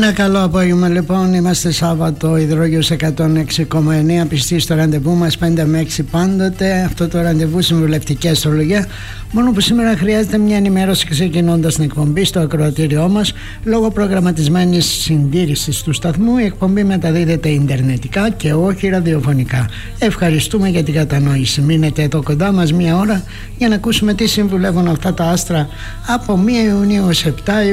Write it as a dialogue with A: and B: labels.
A: Ένα καλό απόγευμα λοιπόν, είμαστε Σάββατο, Υδρόγειος 106,9, πιστοί στο ραντεβού μας 5 με 6 πάντοτε. Αυτό το ραντεβού συμβουλευτική αστρολογία, μόνο που σήμερα χρειάζεται μια ενημέρωση ξεκινώντας την εκπομπή στο ακροατήριό μας. Λόγω προγραμματισμένης συντήρησης του σταθμού, η εκπομπή μεταδίδεται ιντερνετικά και όχι ραδιοφωνικά. Ευχαριστούμε για την κατανόηση. Μείνετε εδώ κοντά μας μία ώρα για να ακούσουμε τι συμβουλεύουν αυτά τα άστρα από 1 Ιουνίου ως 7